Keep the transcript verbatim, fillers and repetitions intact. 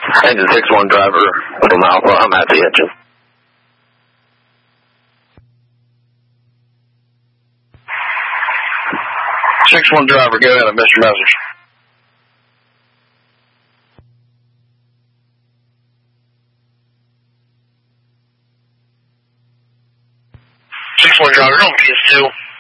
Engine six one driver, from Alpha, I'm at the engine. six one driver, go ahead, I missed your message. six one driver, on P S two.